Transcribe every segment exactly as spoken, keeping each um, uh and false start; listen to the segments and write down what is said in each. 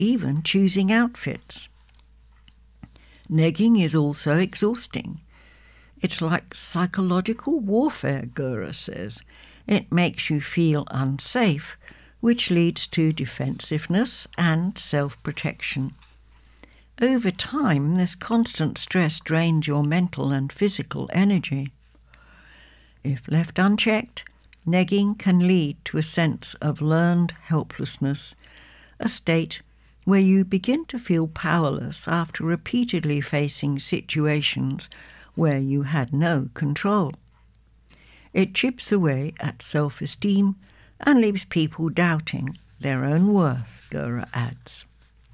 even choosing outfits. Negging is also exhausting. It's like psychological warfare, Gura says. It makes you feel unsafe, which leads to defensiveness and self-protection. Over time, this constant stress drains your mental and physical energy. If left unchecked, negging can lead to a sense of learned helplessness, a state where you begin to feel powerless after repeatedly facing situations where you had no control. It chips away at self-esteem and leaves people doubting their own worth, Gura adds.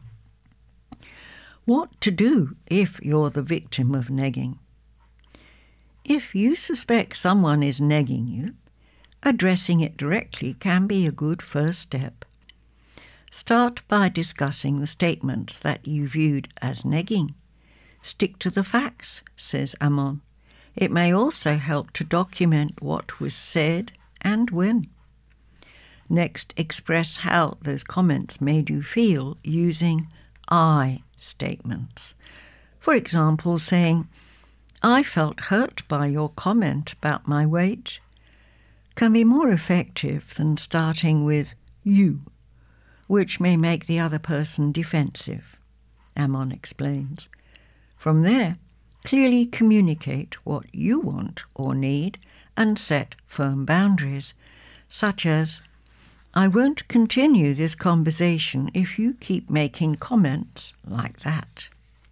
What to do if you're the victim of negging? If you suspect someone is negging you, addressing it directly can be a good first step. Start by discussing the statements that you viewed as negging. Stick to the facts, says Amon. It may also help to document what was said and when. Next, express how those comments made you feel using I statements. For example, saying, "I felt hurt by your comment about my weight," can be more effective than starting with you, which may make the other person defensive, Amon explains. From there, clearly communicate what you want or need and set firm boundaries, such as, "I won't continue this conversation if you keep making comments like that."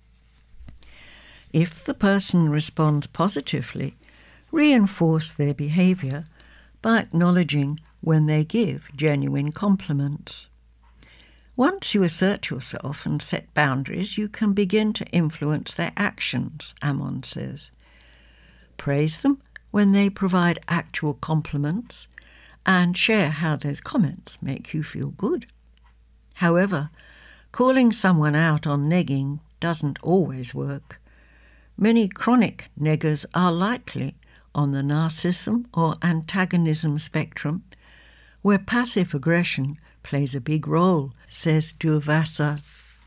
If the person responds positively, reinforce their behaviour by acknowledging when they give genuine compliments. Once you assert yourself and set boundaries, you can begin to influence their actions, Amon says. Praise them when they provide actual compliments and share how those comments make you feel good. However, calling someone out on negging doesn't always work. Many chronic neggers are likely on the narcissism or antagonism spectrum, where passive aggression plays a big role, says Durvasa,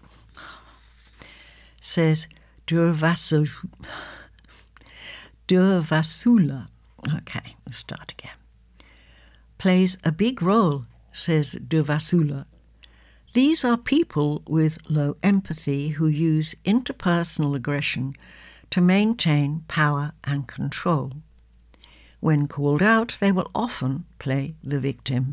says Durvasa, Durvasula. Okay, let's start again. Plays a big role, says Durvasula. These are people with low empathy who use interpersonal aggression to maintain power and control. When called out, they will often play the victim.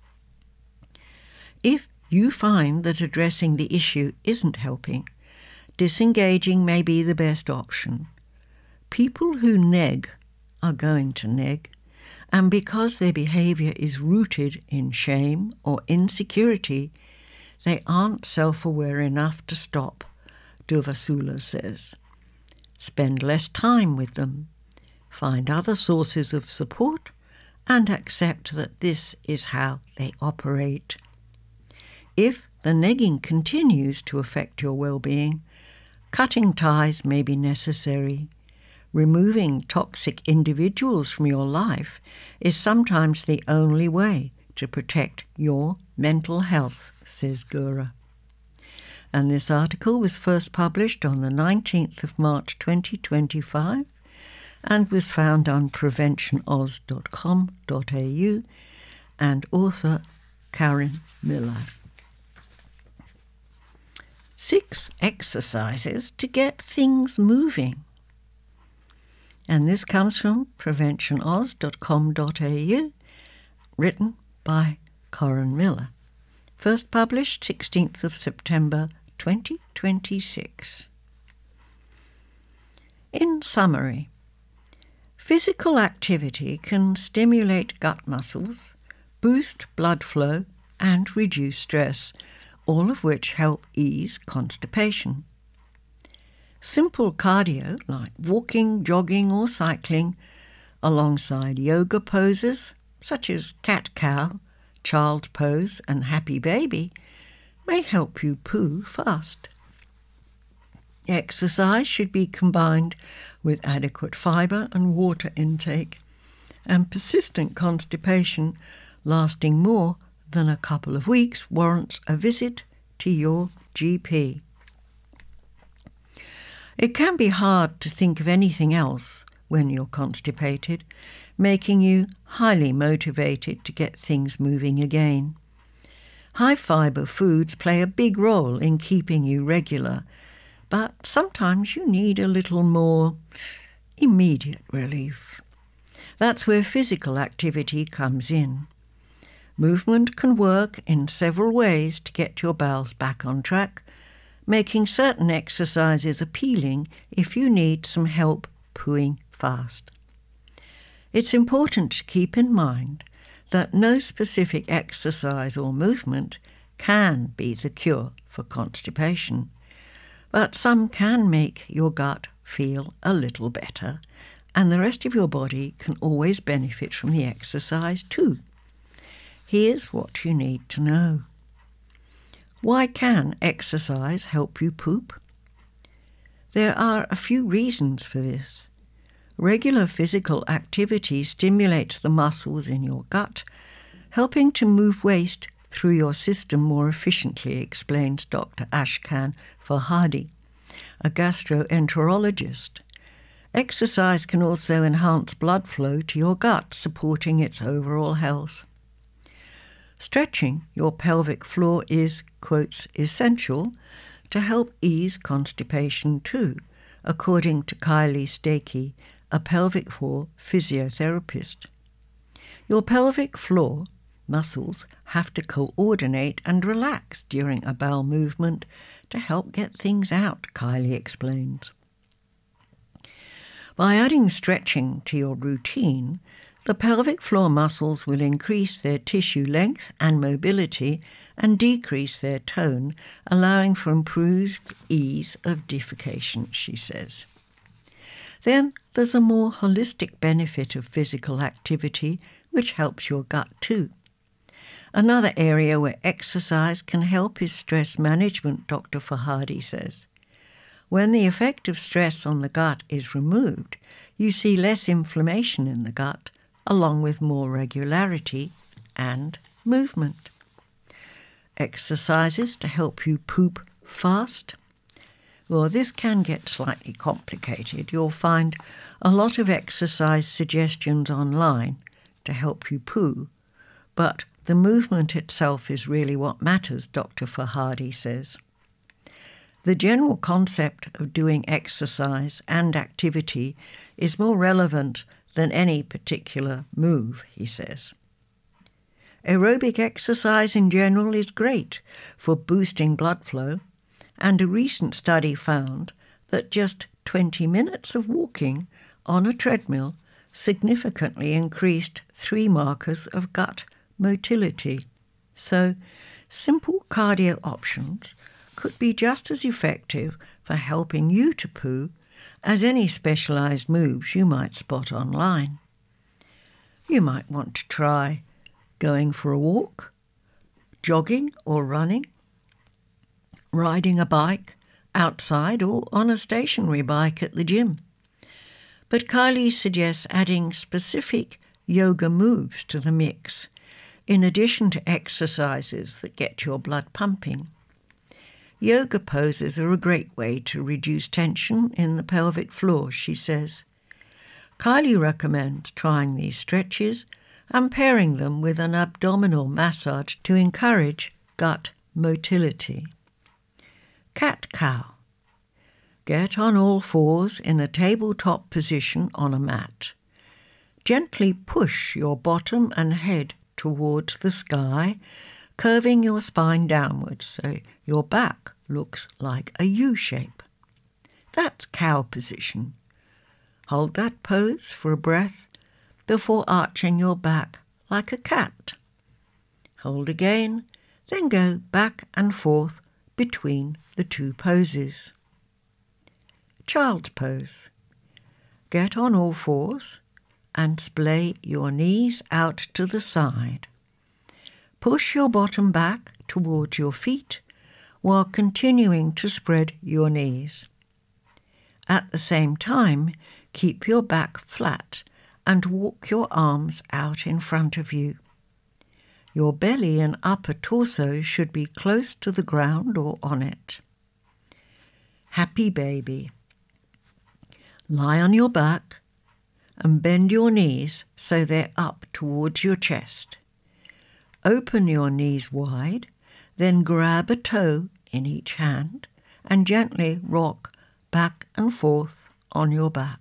If you find that addressing the issue isn't helping, disengaging may be the best option. People who neg are going to neg, and because their behaviour is rooted in shame or insecurity, they aren't self-aware enough to stop, Durvasula says. Spend less time with them. Find other sources of support and accept that this is how they operate. If the negging continues to affect your well-being, cutting ties may be necessary. Removing toxic individuals from your life is sometimes the only way to protect your mental health, says Gura. And this article was first published on the nineteenth of March twenty twenty-five and was found on prevention oz dot com dot a u and author Karen Miller. Six exercises to get things moving. And this comes from prevention oz dot com dot a u, written by Karen Miller. First published sixteenth of September twenty twenty-six. In summary, physical activity can stimulate gut muscles, boost blood flow, and reduce stress, all of which help ease constipation. Simple cardio, like walking, jogging, or cycling, alongside yoga poses, such as cat-cow, child's pose, and happy baby, may help you poo fast. Exercise should be combined with adequate fibre and water intake, and persistent constipation lasting more than a couple of weeks warrants a visit to your G P. It can be hard to think of anything else when you're constipated, making you highly motivated to get things moving again. High-fibre foods play a big role in keeping you regular, but sometimes you need a little more immediate relief. That's where physical activity comes in. Movement can work in several ways to get your bowels back on track, making certain exercises appealing if you need some help pooing fast. It's important to keep in mind that no specific exercise or movement can be the cure for constipation, but some can make your gut feel a little better, and the rest of your body can always benefit from the exercise too. Here's what you need to know. Why can exercise help you poop? There are a few reasons for this. Regular physical activity stimulates the muscles in your gut, helping to move waste through your system more efficiently, explains Doctor Ashkan Farhadi, a gastroenterologist. Exercise can also enhance blood flow to your gut, supporting its overall health. Stretching your pelvic floor is, quotes, essential to help ease constipation too, according to Kylie Stakey, a pelvic floor physiotherapist. Your pelvic floor muscles have to coordinate and relax during a bowel movement to help get things out, Kylie explains. By adding stretching to your routine, the pelvic floor muscles will increase their tissue length and mobility and decrease their tone, allowing for improved ease of defecation, she says. Then there's a more holistic benefit of physical activity, which helps your gut too. Another area where exercise can help is stress management, Doctor Farhadi says. When the effect of stress on the gut is removed, you see less inflammation in the gut, along with more regularity and movement. Exercises to help you poop fast. Well, this can get slightly complicated. You'll find a lot of exercise suggestions online to help you poo, but the movement itself is really what matters, Doctor Farhadi says. The general concept of doing exercise and activity is more relevant than any particular move, he says. Aerobic exercise in general is great for boosting blood flow, and a recent study found that just twenty minutes of walking on a treadmill significantly increased three markers of gut motility. So, simple cardio options could be just as effective for helping you to poo as any specialised moves you might spot online. You might want to try going for a walk, jogging or running, riding a bike outside or on a stationary bike at the gym. But Kylie suggests adding specific yoga moves to the mix, in addition to exercises that get your blood pumping. Yoga poses are a great way to reduce tension in the pelvic floor, she says. Kylie recommends trying these stretches and pairing them with an abdominal massage to encourage gut motility. Cat-cow. Get on all fours in a tabletop position on a mat. Gently push your bottom and head towards the sky, curving your spine downwards so your back looks like a U shape. That's cow position. Hold that pose for a breath before arching your back like a cat. Hold again, then go back and forth between the two poses. Child's pose. Get on all fours and splay your knees out to the side. Push your bottom back towards your feet while continuing to spread your knees. At the same time, keep your back flat and walk your arms out in front of you. Your belly and upper torso should be close to the ground or on it. Happy baby. Lie on your back and bend your knees so they're up towards your chest. Open your knees wide, then grab a toe in each hand and gently rock back and forth on your back.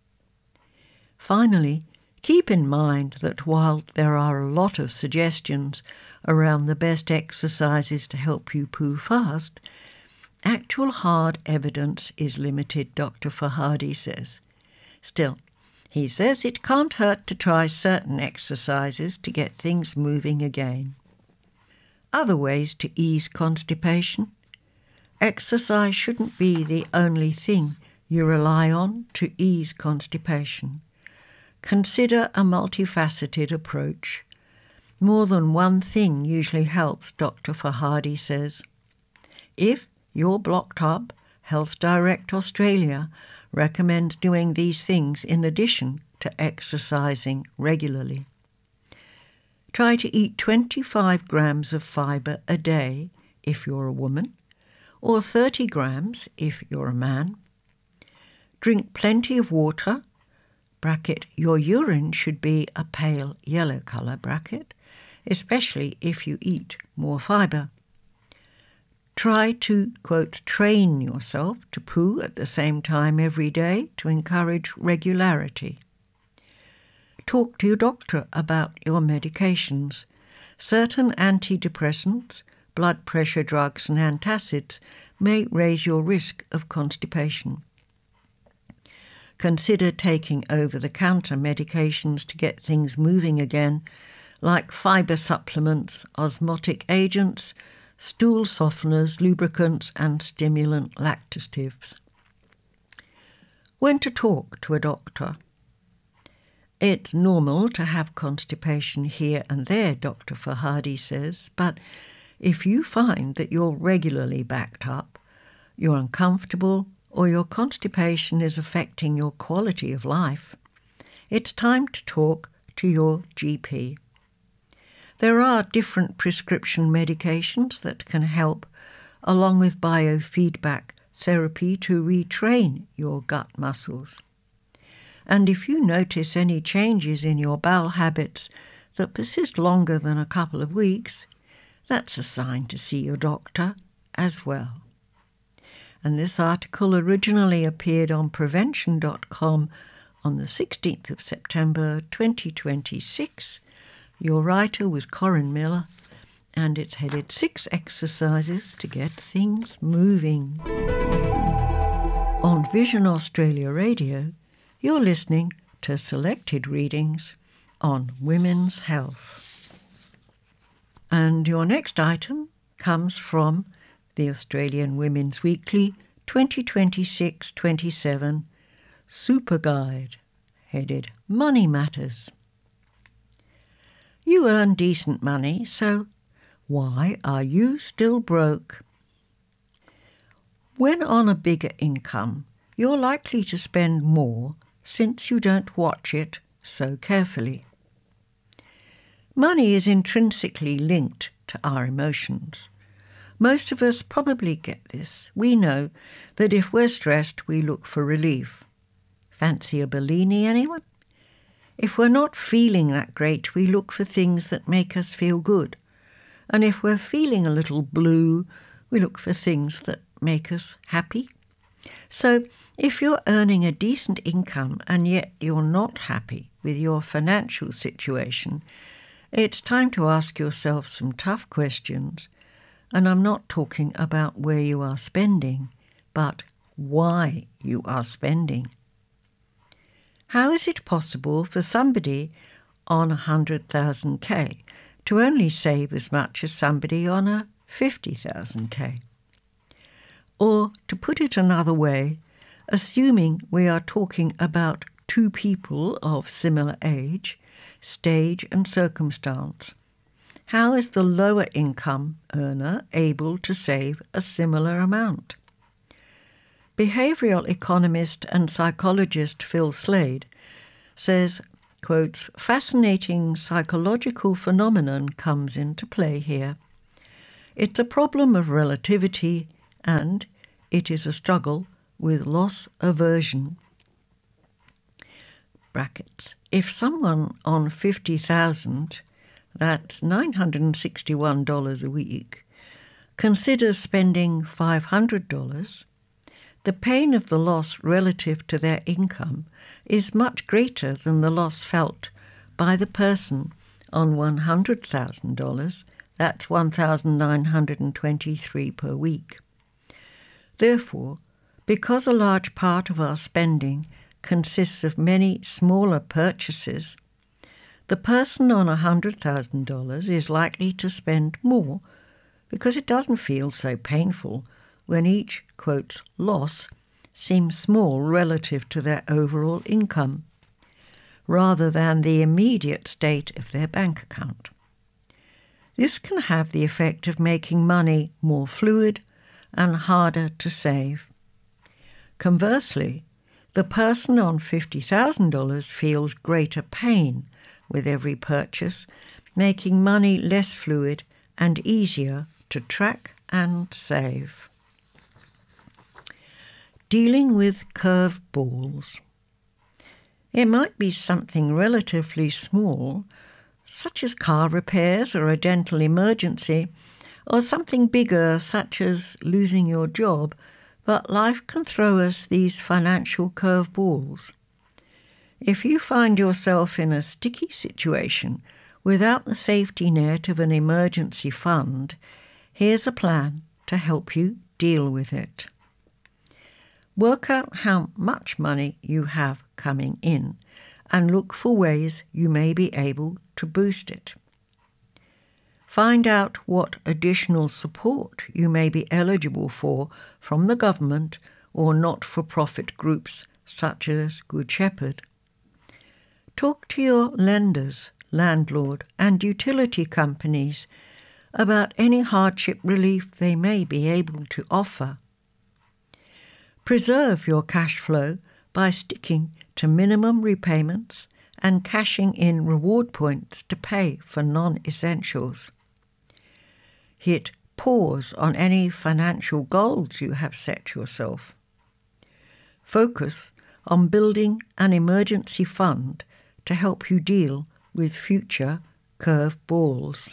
Finally, keep in mind that while there are a lot of suggestions around the best exercises to help you poo fast, actual hard evidence is limited, Doctor Farhadi says. Still, he says it can't hurt to try certain exercises to get things moving again. Other ways to ease constipation. Exercise shouldn't be the only thing you rely on to ease constipation. Consider a multifaceted approach. More than one thing usually helps, Doctor Farhadi says. If you're blocked up, Health Direct Australia recommends doing these things in addition to exercising regularly. Try to eat twenty-five grams of fibre a day if you're a woman, or thirty grams if you're a man. Drink plenty of water, bracket, your urine should be a pale yellow colour, bracket, especially if you eat more fibre. Try to, quote, train yourself to poo at the same time every day to encourage regularity. Talk to your doctor about your medications. Certain antidepressants, blood pressure drugs and antacids may raise your risk of constipation. Consider taking over-the-counter medications to get things moving again, like fibre supplements, osmotic agents, stool softeners, lubricants and stimulant laxatives. When to talk to a doctor. It's normal to have constipation here and there, Doctor Farhadi says, but if you find that you're regularly backed up, you're uncomfortable, or your constipation is affecting your quality of life, it's time to talk to your G P. There are different prescription medications that can help, along with biofeedback therapy to retrain your gut muscles. And if you notice any changes in your bowel habits that persist longer than a couple of weeks, that's a sign to see your doctor as well. And this article originally appeared on prevention dot com on the sixteenth of September twenty twenty-six. Your writer was Corinne Miller, and it's headed Six Exercises to Get Things Moving. On Vision Australia Radio, you're listening to selected readings on women's health. And your next item comes from the Australian Women's Weekly twenty twenty-six twenty-seven Super Guide, headed Money Matters. You earn decent money, so why are you still broke? When on a bigger income, you're likely to spend more since you don't watch it so carefully. Money is intrinsically linked to our emotions. Most of us probably get this. We know that if we're stressed, we look for relief. Fancy a Bellini, anyone? If we're not feeling that great, we look for things that make us feel good. And if we're feeling a little blue, we look for things that make us happy. So if you're earning a decent income and yet you're not happy with your financial situation, it's time to ask yourself some tough questions. And I'm not talking about where you are spending, but why you are spending. How is it possible for somebody on one hundred thousand K to only save as much as somebody on a fifty thousand K? Or, to put it another way, assuming we are talking about two people of similar age, stage and circumstance, how is the lower income earner able to save a similar amount? Behavioural economist and psychologist Phil Slade says quotes, fascinating psychological phenomenon comes into play here. It's a problem of relativity and it is a struggle with loss aversion. Brackets. If someone on fifty thousand, that's nine hundred sixty-one dollars a week, considers spending five hundred dollars, the pain of the loss relative to their income is much greater than the loss felt by the person on one hundred thousand dollars, that's one thousand nine hundred twenty-three dollars per week. Therefore, because a large part of our spending consists of many smaller purchases, the person on one hundred thousand dollars is likely to spend more because it doesn't feel so painful when each, quote, loss seems small relative to their overall income, rather than the immediate state of their bank account. This can have the effect of making money more fluid and harder to save. Conversely, the person on fifty thousand dollars feels greater pain with every purchase, making money less fluid and easier to track and save. Dealing with curveballs. It might be something relatively small, such as car repairs or a dental emergency, or something bigger, such as losing your job, but life can throw us these financial curveballs. If you find yourself in a sticky situation without the safety net of an emergency fund, here's a plan to help you deal with it. Work out how much money you have coming in and look for ways you may be able to boost it. Find out what additional support you may be eligible for from the government or not-for-profit groups such as Good Shepherd. Talk to your lenders, landlord, and utility companies about any hardship relief they may be able to offer. Preserve your cash flow by sticking to minimum repayments and cashing in reward points to pay for non-essentials. Hit pause on any financial goals you have set yourself. Focus on building an emergency fund to help you deal with future curveballs.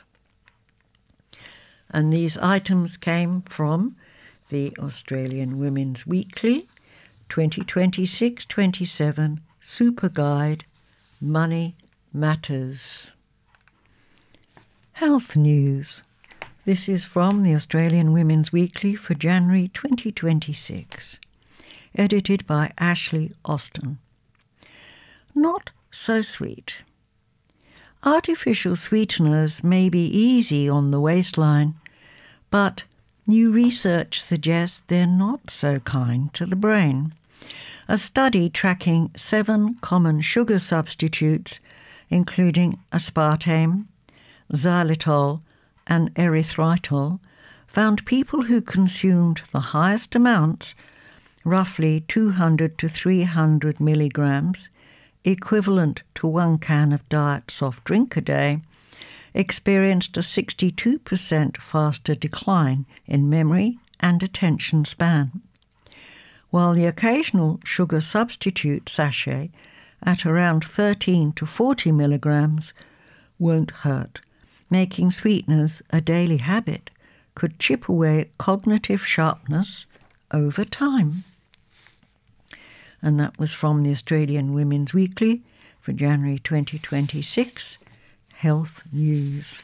And these items came from the Australian Women's Weekly, twenty twenty-six twenty-seven Super Guide, Money Matters. Health news. This is from the Australian Women's Weekly for January twenty twenty-six, edited by Ashley Austin. Not so sweet. Artificial sweeteners may be easy on the waistline, but new research suggests they're not so kind to the brain. A study tracking seven common sugar substitutes, including aspartame, xylitol, and erythritol, found people who consumed the highest amounts, roughly two hundred to three hundred milligrams, equivalent to one can of diet soft drink a day, experienced a sixty-two percent faster decline in memory and attention span, while the occasional sugar substitute sachet at around thirteen to forty milligrams won't hurt. Making sweeteners a daily habit could chip away at cognitive sharpness over time. And that was from the Australian Women's Weekly for January twenty twenty-six, Health News.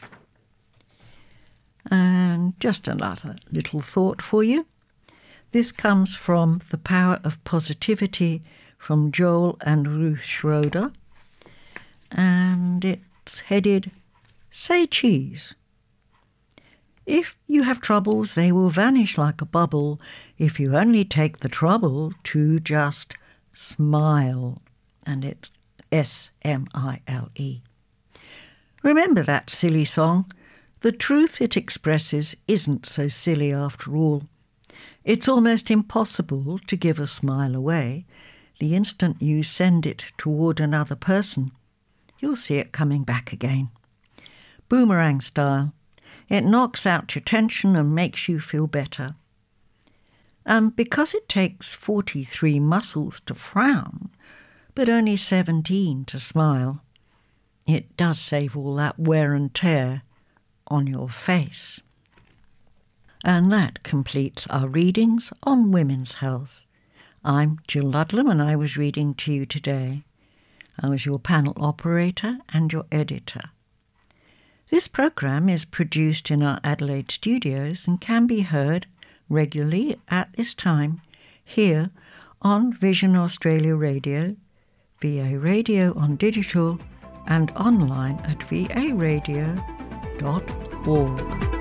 And just another little thought for you. This comes from The Power of Positivity from Joel and Ruth Schroeder, and it's headed, Say cheese. If you have troubles, they will vanish like a bubble if you only take the trouble to just smile. And it's S M I L E. Remember that silly song? The truth it expresses isn't so silly after all. It's almost impossible to give a smile away the instant you send it toward another person. you'll see it coming back again. Boomerang style. It knocks out your tension and makes you feel better. And because it takes forty-three muscles to frown, but only seventeen to smile, it does save all that wear and tear on your face. And that completes our readings on women's health. I'm Jill Ludlam and I was reading to you today. I was your panel operator and your editor. This programme is produced in our Adelaide studios and can be heard regularly at this time here on Vision Australia Radio, V A Radio on digital and online at v a radio dot org.